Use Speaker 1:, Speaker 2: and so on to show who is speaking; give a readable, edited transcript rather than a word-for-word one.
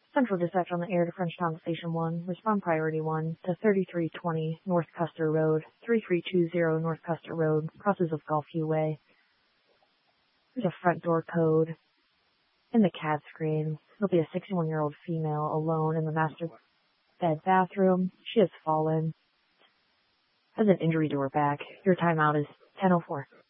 Speaker 1: Central dispatch on the air to Frenchtown Station 1. Respond priority 1 to 3320 North Custer Road, 3320 North Custer Road, crosses of Gulfview Way. There's a front door code. In the CAD screen, there'll be a 61-year-old female alone in the master bed bathroom. She has fallen. Has an injury to her back. Your timeout is 10:04.